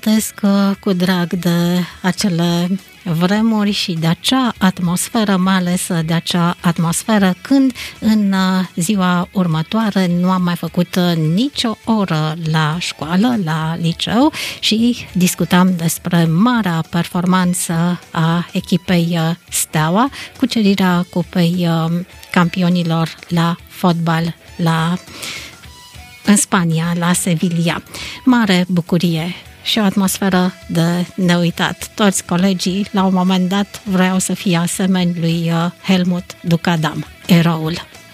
Mi-amintesc cu drag de acele vremuri și de acea atmosferă, mai ales de acea atmosferă când în ziua următoare nu am mai făcut nicio oră la școală, la liceu și discutam despre marea performanță a echipei Steaua, cucerirea cupei campionilor la fotbal în Spania, la Sevilla. Mare bucurie și o atmosferă de neuitat. Toți colegii, la un moment dat, vreau să fie asemeni lui Helmut Ducadam, eroul.